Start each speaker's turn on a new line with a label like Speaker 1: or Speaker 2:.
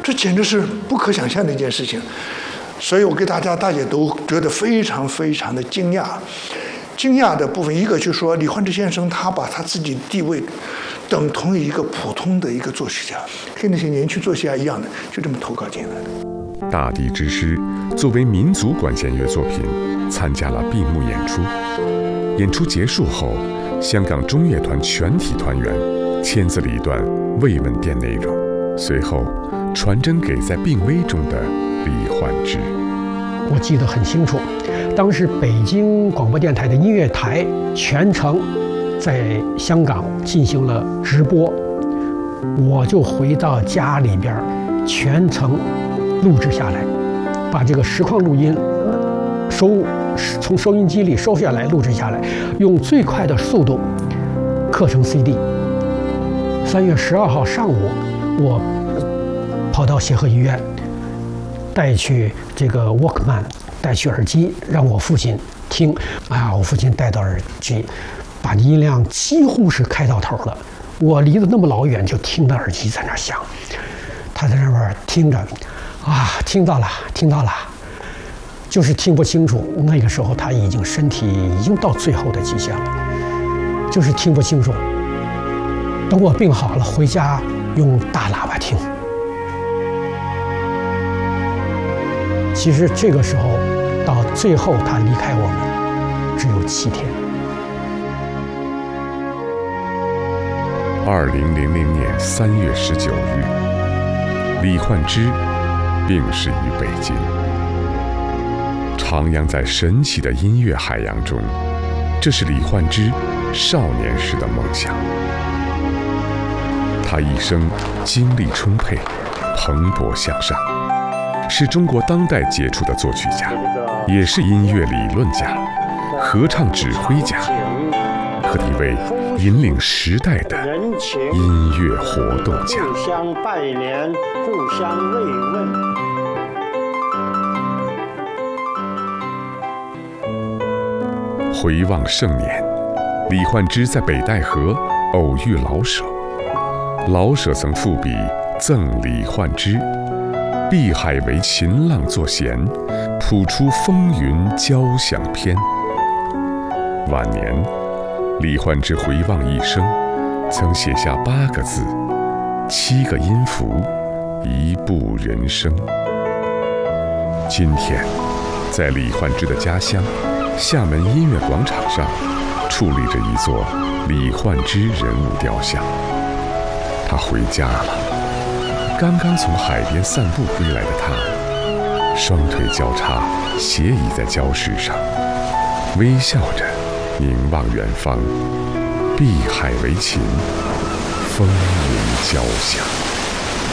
Speaker 1: 这简直是不可想象的一件事情。所以我给大家都觉得非常非常的惊讶。惊讶的部分，一个就是说李焕之先生他把他自己的地位等同于一个普通的一个作曲家，跟那些年轻作曲家一样的，就这么投稿进来的。
Speaker 2: 大地之诗作为民族管弦乐作品，参加了闭幕演出。演出结束后，香港中乐团全体团员签字了一段慰问电内容，随后传真给在病危中的李焕之。
Speaker 3: 我记得很清楚，当时北京广播电台的音乐台全程在香港进行了直播，我就回到家里边全程录制下来，把这个实况录音从收音机里收下来，录制下来，用最快的速度刻成 CD。3月12号上午，我跑到协和医院，带去这个 Walkman， 带去耳机，让我父亲听。我父亲带到耳机，把音量几乎是开到头了。我离得那么老远，就听到耳机在那响，他在那边听着，听到了，就是听不清楚。那个时候他身体已经到最后的极限了，就是听不清楚。等我病好了，回家用大喇叭听。其实这个时候到最后他离开我们只有7天。
Speaker 2: 2000年3月19日，李焕之病逝于北京。徜徉在神奇的音乐海洋中，这是李焕之少年时的梦想。他一生精力充沛，蓬勃向上，是中国当代杰出的作曲家，也是音乐理论家、合唱指挥家，可以为引领时代的音乐活动家。
Speaker 4: 互相拜年，互相慰问。
Speaker 2: 回望盛年，李焕之在北戴河偶遇老舍，老舍曾赋笔赠李焕之：“碧海为琴浪作弦，谱出风云交响篇。”晚年，李焕之回望一生，曾写下8个字：7个音符，1部人生。今天，在李焕之的家乡厦门音乐广场上，矗立着一座李焕之人物雕像。他回家了。刚刚从海边散步归来的他，双腿交叉，斜倚在礁石上，微笑着凝望远方，碧海为琴，风云交响。